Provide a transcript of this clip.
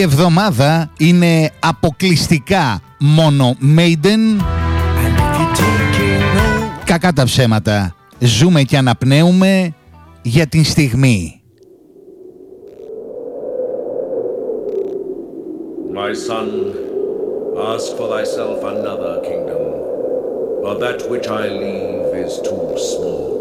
Η εβδομάδα είναι αποκλειστικά μόνο Maiden. Κακά τα ψέματα. Ζούμε και αναπνέουμε για την στιγμή. My son, ask for thyself another kingdom, but that which I leave is too small.